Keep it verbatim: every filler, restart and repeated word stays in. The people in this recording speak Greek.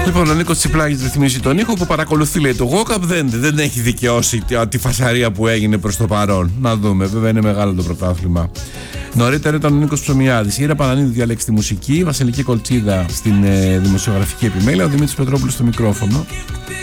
Λοιπόν, ο Νίκος Τσιπλάκης ρυθμίζει τον ήχο που παρακολουθεί, λέει, το γόκαπ δεν, δεν έχει δικαιώσει τη, τη φασαρία που έγινε προς το παρόν. Να δούμε, βέβαια είναι μεγάλο το πρωτάθλημα. Νωρίτερα ήταν ο Νίκος Ψωμιάδης. Η Ήρα Πανανίδου διαλέξει τη μουσική, η Βασιλική Κολτσίδα στην ε, δημοσιογραφική επιμέλεια, ο Δημήτρης Πετρόπουλος στο μικρόφωνο.